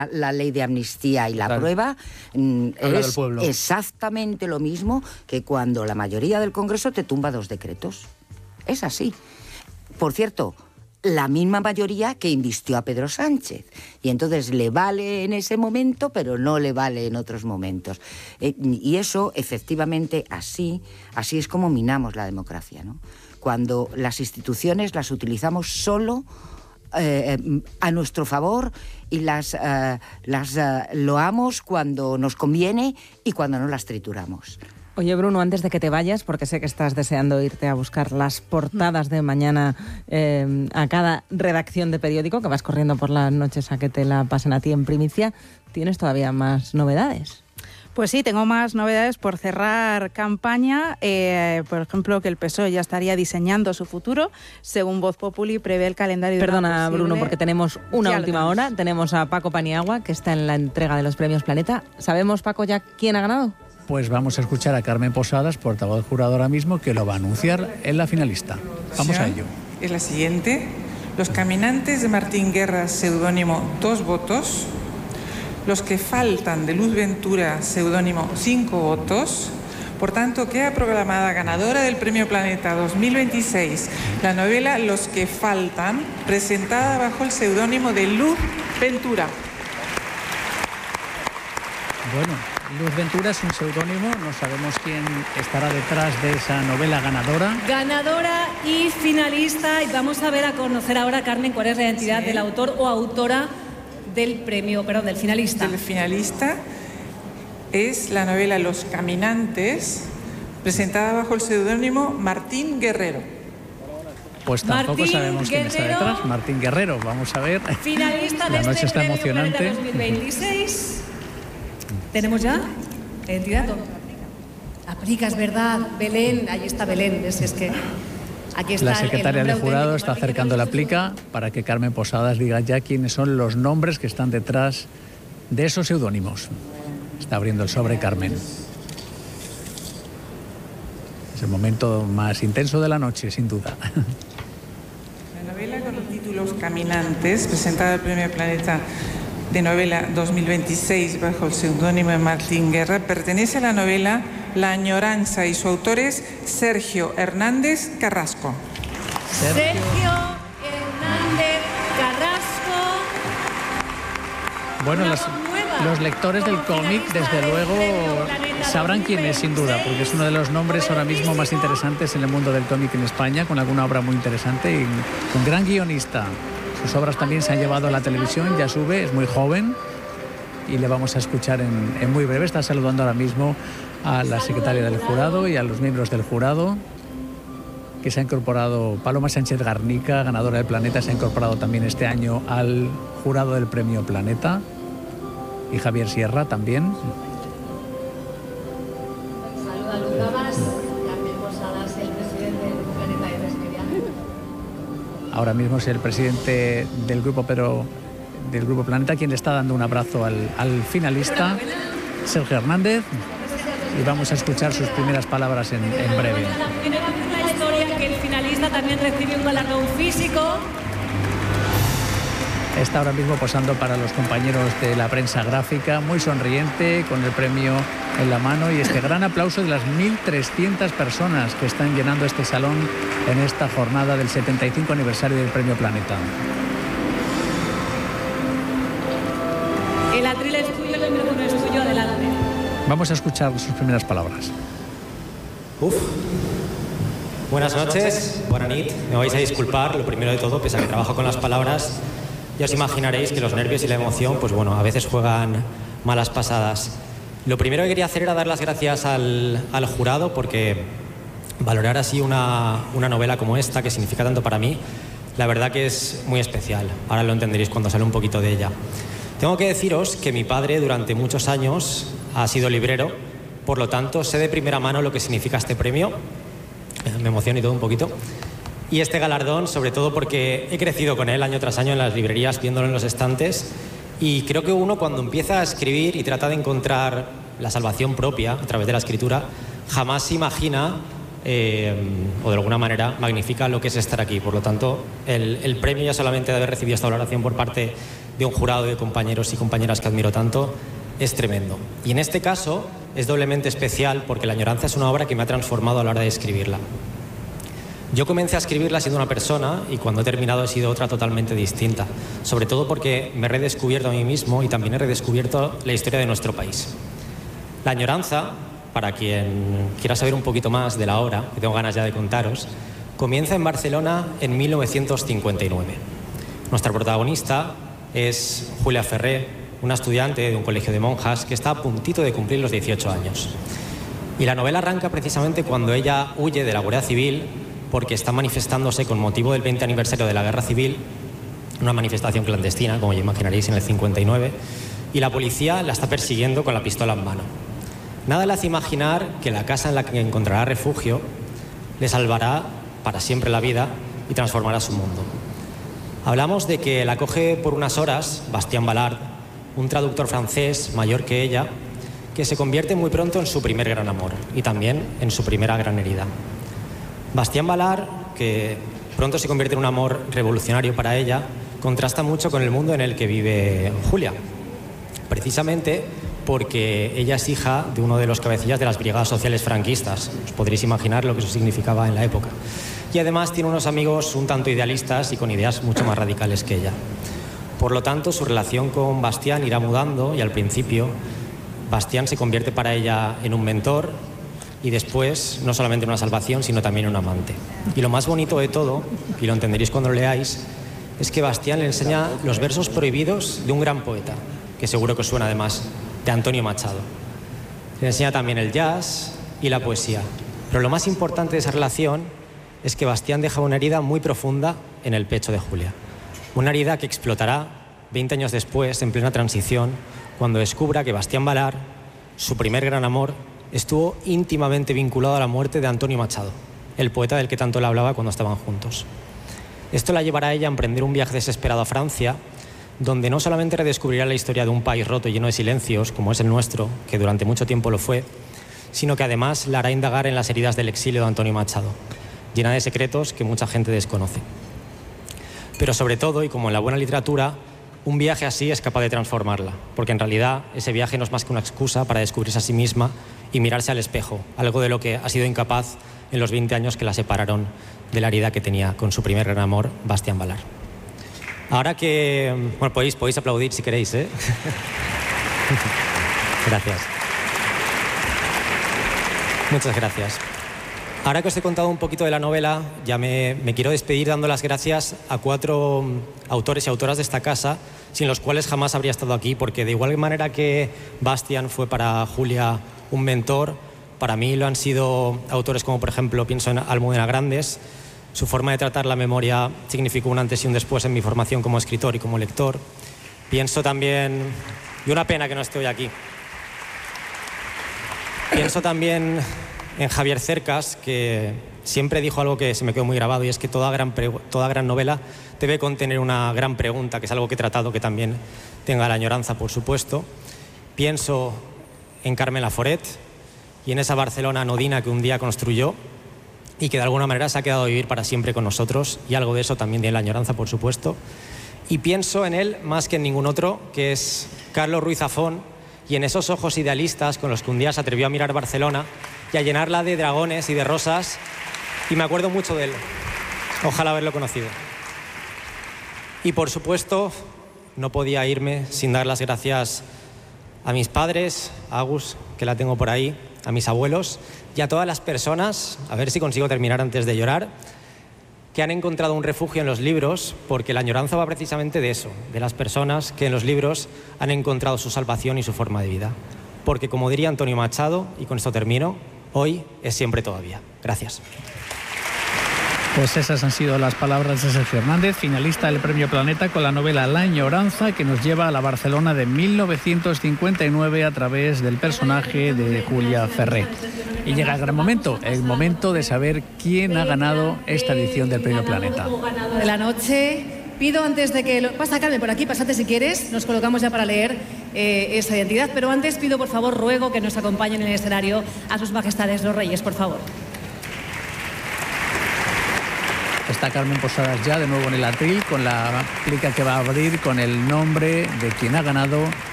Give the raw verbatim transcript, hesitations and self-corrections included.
la ley de amnistía y la claro. prueba es exactamente lo mismo que cuando la mayoría del Congreso te tumba dos decretos. Es así. Por cierto, la misma mayoría que invistió a Pedro Sánchez. Y entonces le vale en ese momento, pero no le vale en otros momentos. Eh, y eso, efectivamente, así, así es como minamos la democracia, ¿no? Cuando las instituciones las utilizamos solo Eh, a nuestro favor y las, uh, las uh, loamos cuando nos conviene y cuando no las trituramos. Oye, Bruno, antes de que te vayas, porque sé que estás deseando irte a buscar las portadas de mañana eh, a cada redacción de periódico, que vas corriendo por las noches a que te la pasen a ti en primicia, ¿tienes todavía más novedades? Pues sí, tengo más novedades por cerrar campaña. Eh, por ejemplo, que el P S O E ya estaría diseñando su futuro. Según Voz Populi, prevé el calendario de Perdona, posible... Bruno, porque tenemos una ya última hora. Tenemos a Paco Paniagua, que está en la entrega de los premios Planeta. ¿Sabemos, Paco, ya quién ha ganado? Pues vamos a escuchar a Carmen Posadas, portavoz del jurado ahora mismo, que lo va a anunciar en la finalista. Vamos a ello. Es la siguiente. Los caminantes de Martín Guerra, seudónimo, dos votos. Los que faltan de Luz Ventura, seudónimo, cinco votos. Por tanto, queda proclamada ganadora del Premio Planeta dos mil veintiséis la novela Los que faltan, presentada bajo el seudónimo de Luz Ventura. Bueno, Luz Ventura es un seudónimo, no sabemos quién estará detrás de esa novela ganadora. Ganadora y finalista, y vamos a ver, a conocer ahora, Carmen, cuál es la identidad sí. del autor o autora del premio, perdón, del finalista. El finalista es la novela Los Caminantes, presentada bajo el seudónimo Martín Guerrero. Pues tampoco Martín sabemos quién Guerrero, está detrás. Martín Guerrero, vamos a ver. Finalista la de noche este está premio emocionante. dos mil veintiséis. ¿Tenemos ya la identidad? Aplica, es verdad. Belén, ahí está Belén. Es, es que aquí está la secretaria del jurado está acercando la plica para que Carmen Posadas diga ya quiénes son los nombres que están detrás de esos seudónimos. Está abriendo el sobre Carmen. Es el momento más intenso de la noche, sin duda. La novela con el título Los Caminantes, presentada al Premio Planeta de Novela dos mil veintiséis bajo el seudónimo de Martín Guerra, pertenece a la novela La Añoranza y su autor es Sergio Hernández Carrasco. Sergio Hernández Carrasco. Bueno, los, los lectores del cómic, desde luego, sabrán quién es, sin duda, porque es uno de los nombres ahora mismo más interesantes en el mundo del cómic en España, con alguna obra muy interesante y un gran guionista. Sus obras también se han llevado a la televisión, ya sube, es muy joven y le vamos a escuchar en, en muy breve. Está saludando ahora mismo a la secretaria del jurado y a los miembros del jurado, que se ha incorporado. Paloma Sánchez Garnica, ganadora del Planeta, se ha incorporado también este año al jurado del Premio Planeta, y Javier Sierra también. Saluda a Luz Navas, Carmen Posadas, el presidente del Planeta de Resmedia. Ahora mismo es el presidente del grupo, pero del grupo Planeta, quien le está dando un abrazo al, al finalista, Sergio Hernández, y vamos a escuchar sus primeras palabras en, en breve. La historia que el finalista también recibe un galardón físico. Está ahora mismo posando para los compañeros de la prensa gráfica, muy sonriente, con el premio en la mano y este gran aplauso de las mil trescientas personas que están llenando este salón en esta jornada del setenta y cinco aniversario del Premio Planeta. El atril es tuyo, el micrófono es tuyo, adelante. Vamos a escuchar sus primeras palabras. Uf. Buenas noches, buena nit. Me vais a disculpar, lo primero de todo, pese a que trabajo con las palabras, ya os imaginaréis que los nervios y la emoción, pues bueno, a veces juegan malas pasadas. Lo primero que quería hacer era dar las gracias al, al jurado, porque valorar así una, una novela como esta, que significa tanto para mí, la verdad que es muy especial. Ahora lo entenderéis cuando sale un poquito de ella. Tengo que deciros que mi padre durante muchos años ha sido librero, por lo tanto sé de primera mano lo que significa este premio. Me emociono y todo un poquito. Y este galardón, sobre todo porque he crecido con él año tras año en las librerías, viéndolo en los estantes, y creo que uno cuando empieza a escribir y trata de encontrar la salvación propia a través de la escritura, jamás se imagina eh, o de alguna manera magnifica lo que es estar aquí. Por lo tanto, el, el premio ya solamente de haber recibido esta valoración por parte de un jurado de compañeros y compañeras que admiro tanto, es tremendo. Y en este caso es doblemente especial porque La añoranza es una obra que me ha transformado a la hora de escribirla. Yo comencé a escribirla siendo una persona y cuando he terminado he sido otra totalmente distinta, sobre todo porque me he redescubierto a mí mismo y también he redescubierto la historia de nuestro país. La añoranza, para quien quiera saber un poquito más de la obra, que tengo ganas ya de contaros, comienza en Barcelona en mil novecientos cincuenta y nueve. Nuestra protagonista es Julia Ferrer, una estudiante de un colegio de monjas que está a puntito de cumplir los dieciocho años. Y la novela arranca precisamente cuando ella huye de la Guardia Civil porque está manifestándose con motivo del veinte aniversario de la Guerra Civil, una manifestación clandestina, como ya imaginaréis, en el cincuenta y nueve, y la policía la está persiguiendo con la pistola en mano. Nada le hace imaginar que la casa en la que encontrará refugio le salvará para siempre la vida y transformará su mundo. Hablamos de que la acoge por unas horas Bastien Ballard, un traductor francés mayor que ella, que se convierte muy pronto en su primer gran amor y también en su primera gran herida. Bastien Ballard, que pronto se convierte en un amor revolucionario para ella, contrasta mucho con el mundo en el que vive Julia, precisamente porque ella es hija de uno de los cabecillas de las brigadas sociales franquistas. Os podréis imaginar lo que eso significaba en la época. Y además tiene unos amigos un tanto idealistas y con ideas mucho más radicales que ella. Por lo tanto, su relación con Bastien irá mudando y al principio Bastien se convierte para ella en un mentor y después no solamente en una salvación, sino también en un amante. Y lo más bonito de todo, y lo entenderéis cuando lo leáis, es que Bastien le enseña los versos prohibidos de un gran poeta, que seguro que os suena además, de Antonio Machado. Le enseña también el jazz y la poesía. Pero lo más importante de esa relación es que Bastien deja una herida muy profunda en el pecho de Julia. Una herida que explotará veinte años después, en plena transición, cuando descubra que Bastien Ballard, su primer gran amor, estuvo íntimamente vinculado a la muerte de Antonio Machado, el poeta del que tanto le hablaba cuando estaban juntos. Esto la llevará a ella a emprender un viaje desesperado a Francia, donde no solamente redescubrirá la historia de un país roto y lleno de silencios, como es el nuestro, que durante mucho tiempo lo fue, sino que además la hará indagar en las heridas del exilio de Antonio Machado, llena de secretos que mucha gente desconoce. Pero sobre todo, y como en la buena literatura, un viaje así es capaz de transformarla, porque en realidad ese viaje no es más que una excusa para descubrirse a sí misma y mirarse al espejo, algo de lo que ha sido incapaz en los veinte años que la separaron de la herida que tenía con su primer gran amor, Bastien Ballard. Ahora que... Bueno, podéis, podéis aplaudir si queréis, ¿eh? Gracias. Muchas gracias. Ahora que os he contado un poquito de la novela, ya me, me quiero despedir dando las gracias a cuatro autores y autoras de esta casa, sin los cuales jamás habría estado aquí, porque de igual manera que Bastien fue para Julia un mentor, para mí lo han sido autores como, por ejemplo, pienso en Almudena Grandes. Su forma de tratar la memoria significó un antes y un después en mi formación como escritor y como lector. Pienso también... Y una pena que no esté hoy aquí. Pienso también en Javier Cercas, que siempre dijo algo que se me quedó muy grabado, y es que toda gran, toda gran novela debe contener una gran pregunta, que es algo que he tratado que también tenga La añoranza, por supuesto. Pienso en Carmen Laforet y en esa Barcelona anodina que un día construyó y que de alguna manera se ha quedado a vivir para siempre con nosotros, y algo de eso también tiene La añoranza, por supuesto. Y pienso en él más que en ningún otro, que es Carlos Ruiz Zafón, y en esos ojos idealistas con los que un día se atrevió a mirar Barcelona y a llenarla de dragones y de rosas, y me acuerdo mucho de él. Ojalá haberlo conocido. Y por supuesto, no podía irme sin dar las gracias a mis padres, a Agus, que la tengo por ahí, a mis abuelos y a todas las personas, a ver si consigo terminar antes de llorar, que han encontrado un refugio en los libros, porque La añoranza va precisamente de eso, de las personas que en los libros han encontrado su salvación y su forma de vida. Porque, como diría Antonio Machado, y con esto termino, hoy es siempre todavía. Gracias. Pues esas han sido las palabras de Sergio Hernández, finalista del Premio Planeta con la novela La añoranza, que nos lleva a la Barcelona de mil novecientos cincuenta y nueve a través del personaje de Julia Ferrer. Y llega el gran momento, el momento de saber quién ha ganado esta edición del Premio Planeta. De la noche, pido antes de que... Lo... Pasa, Carmen, por aquí, pásate si quieres, nos colocamos ya para leer eh, esa identidad, pero antes pido, por favor, ruego que nos acompañen en el escenario a sus majestades los reyes, por favor. está Carmen Posadas ya de nuevo en el atril con la plica que va a abrir con el nombre de quien ha ganado